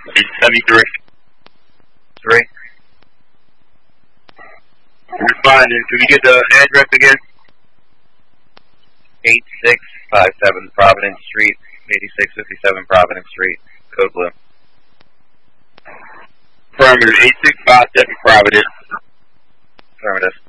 73. 3. Responding. Can we get the address again? 8657 Providence Street, 8657 Providence Street, Code Blue. Affirmative. 8657 Providence. Affirmative.